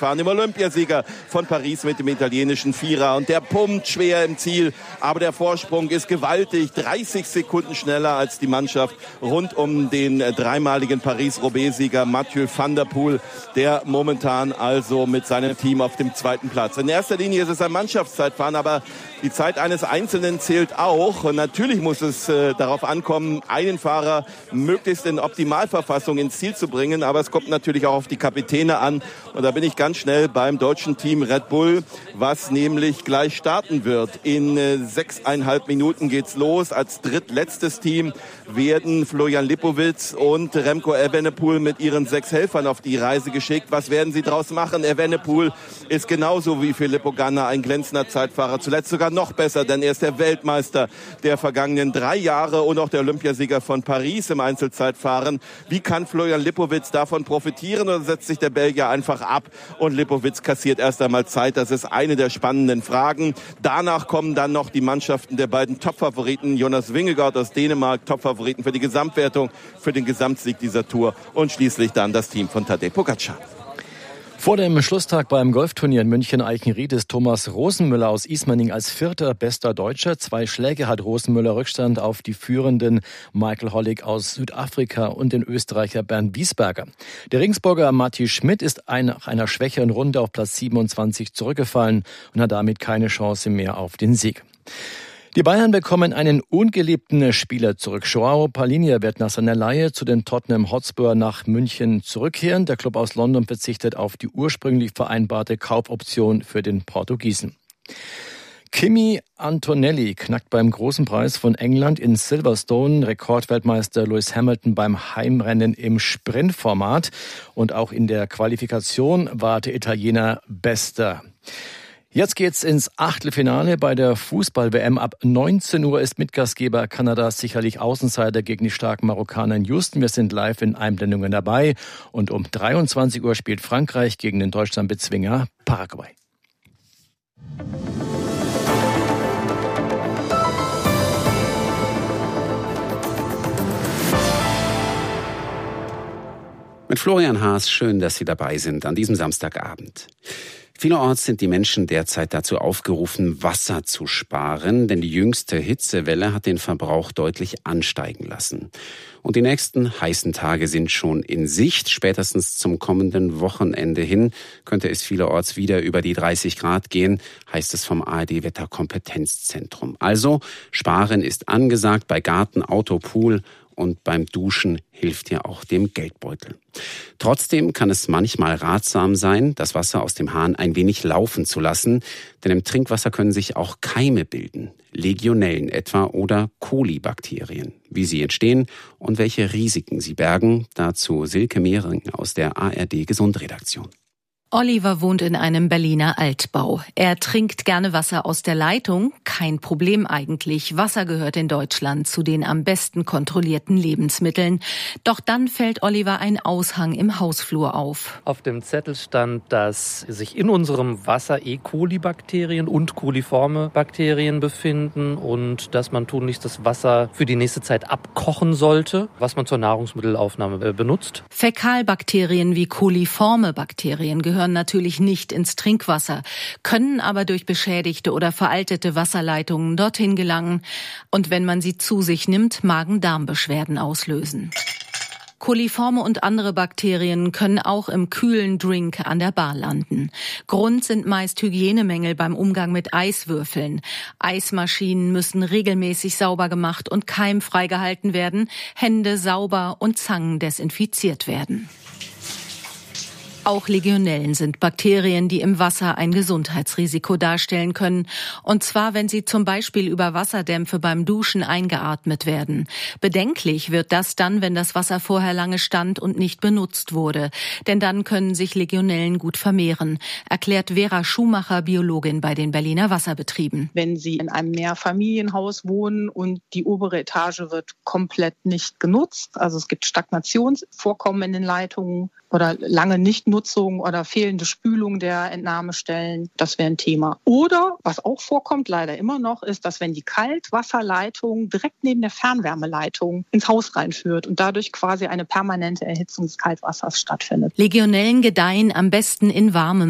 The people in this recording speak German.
fahren, dem Olympiasieger von Paris mit dem italienischen Vierer. Und der pumpt schwer im Ziel, aber der Vorsprung ist gewaltig, 30 Sekunden schneller als die Mannschaft rund um den dreimaligen Paris-Roubaix-Sieger Mathieu van der Poel, der momentan also mit seinem Team auf dem zweiten Platz. In erster Linie ist es ein Mannschaftszeitfahren, aber die Zeit eines Einzelnen zählt auch. Und natürlich muss es darauf ankommen, einen Fahrer möglichst in Optimalverfassung ins Ziel zu bringen. Aber es kommt natürlich auch auf die Kapitäne an. Und da bin ich ganz schnell beim deutschen Team Red Bull, was nämlich gleich starten wird. In 6,5 Minuten geht's los. Als drittletztes Team werden Florian Lipowitz und Remco Evenepoel mit ihren 6 Helfern auf die Reise geschickt. Was werden sie draus machen? Evenepoel ist genauso wie Filippo Ganna ein glänzender Zeitfahrer. Zuletzt sogar noch besser, denn er ist der Weltmeister der vergangenen 3 Jahre und auch der Olympiasieger von Paris im Einzelzeitfahren. Wie kann Florian Lipowitz davon profitieren, oder setzt sich der Belgier einfach ab und Lipowitz kassiert erst einmal Zeit? Das ist eine der spannenden Fragen. Danach kommen dann noch die Mannschaften der beiden Topfavoriten. Jonas Vingegaard aus Dänemark, Topfavoriten für die Gesamtwertung, für den Gesamtsieg dieser Tour, und schließlich dann das Team von Tadej Pogačar. Vor dem Schlusstag beim Golfturnier in München-Eichenried ist Thomas Rosenmüller aus Ismaning als 4. bester Deutscher. 2 Schläge hat Rosenmüller Rückstand auf die führenden Michael Hollig aus Südafrika und den Österreicher Bernd Wiesberger. Der Regensburger Matti Schmidt ist nach einer schwächeren Runde auf Platz 27 zurückgefallen und hat damit keine Chance mehr auf den Sieg. Die Bayern bekommen einen ungeliebten Spieler zurück. João Palhinha wird nach seiner Leihe zu den Tottenham Hotspur nach München zurückkehren. Der Club aus London verzichtet auf die ursprünglich vereinbarte Kaufoption für den Portugiesen. Kimi Antonelli knackt beim Großen Preis von England in Silverstone Rekordweltmeister Lewis Hamilton beim Heimrennen im Sprintformat. Und auch in der Qualifikation war der Italiener Bester. Jetzt geht's ins Achtelfinale bei der Fußball-WM. Ab 19 Uhr ist Mitgastgeber Kanada sicherlich Außenseiter gegen die starken Marokkaner in Houston. Wir sind live in Einblendungen dabei. Und um 23 Uhr spielt Frankreich gegen den Deutschlandbezwinger Paraguay. Mit Florian Haas, schön, dass Sie dabei sind an diesem Samstagabend. Vielerorts sind die Menschen derzeit dazu aufgerufen, Wasser zu sparen, denn die jüngste Hitzewelle hat den Verbrauch deutlich ansteigen lassen. Und die nächsten heißen Tage sind schon in Sicht. Spätestens zum kommenden Wochenende hin könnte es vielerorts wieder über die 30 Grad gehen, heißt es vom ARD-Wetterkompetenzzentrum. Also, Sparen ist angesagt bei Garten, Auto, Pool. Und beim Duschen hilft ja auch dem Geldbeutel. Trotzdem kann es manchmal ratsam sein, das Wasser aus dem Hahn ein wenig laufen zu lassen, denn im Trinkwasser können sich auch Keime bilden, Legionellen etwa oder Kolibakterien. Wie sie entstehen und welche Risiken sie bergen, dazu Silke Mehring aus der ARD Gesundredaktion. Oliver wohnt in einem Berliner Altbau. Er trinkt gerne Wasser aus der Leitung. Kein Problem eigentlich. Wasser gehört in Deutschland zu den am besten kontrollierten Lebensmitteln. Doch dann fällt Oliver ein Aushang im Hausflur auf. Auf dem Zettel stand, dass sich in unserem Wasser E. coli-Bakterien und coliforme Bakterien befinden und dass man tunlichst das Wasser für die nächste Zeit abkochen sollte, was man zur Nahrungsmittelaufnahme benutzt. Fäkalbakterien wie coliforme Bakterien gehören natürlich nicht ins Trinkwasser, können aber durch beschädigte oder veraltete Wasserleitungen dorthin gelangen und wenn man sie zu sich nimmt, Magen-Darm-Beschwerden auslösen. Coliforme und andere Bakterien können auch im kühlen Drink an der Bar landen. Grund sind meist Hygienemängel beim Umgang mit Eiswürfeln. Eismaschinen müssen regelmäßig sauber gemacht und keimfrei gehalten werden, Hände sauber und Zangen desinfiziert werden. Auch Legionellen sind Bakterien, die im Wasser ein Gesundheitsrisiko darstellen können. Und zwar, wenn sie zum Beispiel über Wasserdämpfe beim Duschen eingeatmet werden. Bedenklich wird das dann, wenn das Wasser vorher lange stand und nicht benutzt wurde. Denn dann können sich Legionellen gut vermehren, erklärt Vera Schumacher, Biologin bei den Berliner Wasserbetrieben. Wenn Sie in einem Mehrfamilienhaus wohnen und die obere Etage wird komplett nicht genutzt, also es gibt Stagnationsvorkommen in den Leitungen, oder lange Nichtnutzung oder fehlende Spülung der Entnahmestellen, das wäre ein Thema. Oder, was auch vorkommt, leider immer noch, ist, dass wenn die Kaltwasserleitung direkt neben der Fernwärmeleitung ins Haus reinführt und dadurch quasi eine permanente Erhitzung des Kaltwassers stattfindet. Legionellen gedeihen am besten in warmem